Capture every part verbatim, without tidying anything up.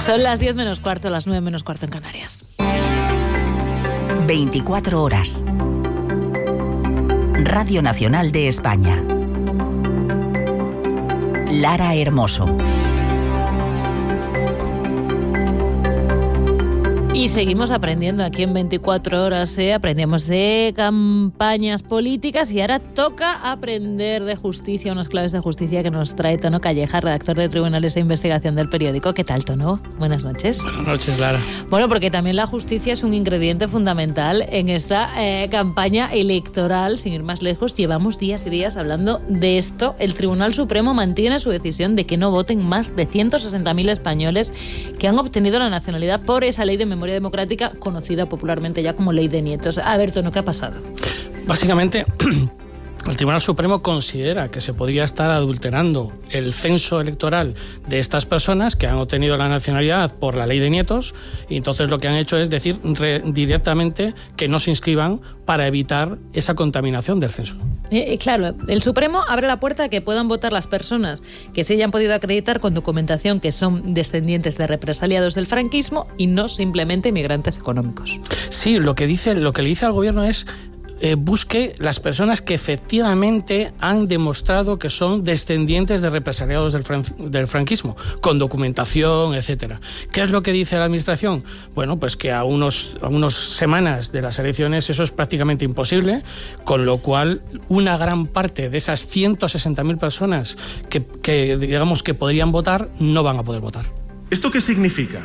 Son las diez menos cuarto, las nueve menos cuarto en Canarias. veinticuatro horas. Radio Nacional de España. Lara Hermoso. Y seguimos aprendiendo aquí en veinticuatro horas, ¿eh? Aprendemos de campañas políticas y ahora toca aprender de justicia, unas claves de justicia que nos trae Tono Calleja, redactor de Tribunales e Investigación del periódico. ¿Qué tal, Tono? Buenas noches. Buenas noches, Lara. Bueno, porque también la justicia es un ingrediente fundamental en esta eh, campaña electoral. Sin ir más lejos, llevamos días y días hablando de esto. El Tribunal Supremo mantiene su decisión de que no voten más de ciento sesenta mil españoles que han obtenido la nacionalidad por esa ley de memoria democrática conocida popularmente ya como Ley de Nietos. A ver, Tono, ¿qué ha pasado? Básicamente, el Tribunal Supremo considera que se podría estar adulterando el censo electoral de estas personas que han obtenido la nacionalidad por la Ley de Nietos, y entonces lo que han hecho es decir re- directamente que no se inscriban para evitar esa contaminación del censo. Eh, claro, el Supremo abre la puerta a que puedan votar las personas que se hayan podido acreditar con documentación que son descendientes de represaliados del franquismo y no simplemente inmigrantes económicos. Sí, lo que dice, lo que le dice al gobierno es Eh, busque las personas que efectivamente han demostrado que son descendientes de represaliados del, fran- del franquismo, con documentación, etcétera. ¿Qué es lo que dice la Administración? Bueno, pues que a unos a unas semanas de las elecciones eso es prácticamente imposible, con lo cual una gran parte de esas ciento sesenta mil personas que, que digamos que podrían votar no van a poder votar. ¿Esto qué significa?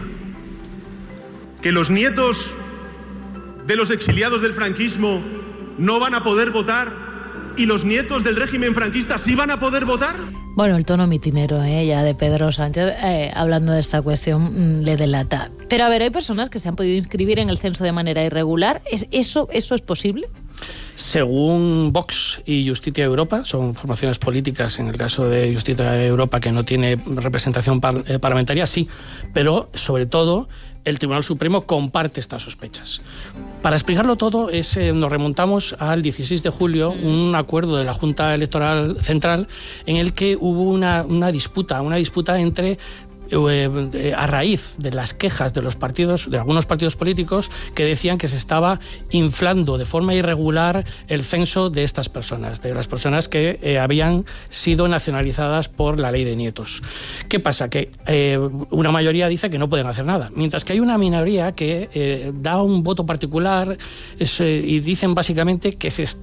¿Que los nietos de los exiliados del franquismo no van a poder votar y los nietos del régimen franquista sí van a poder votar? Bueno, el tono mitinero, ¿eh? Ya de Pedro Sánchez, eh, hablando de esta cuestión, mmm, le delata. Pero a ver, hay personas que se han podido inscribir en el censo de manera irregular. ¿Es, eso, ¿Eso es posible? Según Vox y Justicia Europa, son formaciones políticas, en el caso de Justicia Europa, que no tiene representación par- eh, parlamentaria, sí, pero sobre todo el Tribunal Supremo comparte estas sospechas. Para explicarlo todo, es, eh, nos remontamos al dieciséis de julio, un acuerdo de la Junta Electoral Central en el que hubo una, una disputa, una disputa entre Eh, a raíz de las quejas de los partidos, de algunos partidos políticos que decían que se estaba inflando de forma irregular el censo de estas personas, de las personas que eh, habían sido nacionalizadas por la Ley de Nietos. ¿Qué pasa? Que eh, una mayoría dice que no pueden hacer nada, mientras que hay una minoría que eh, da un voto particular es, eh, y dicen básicamente que se está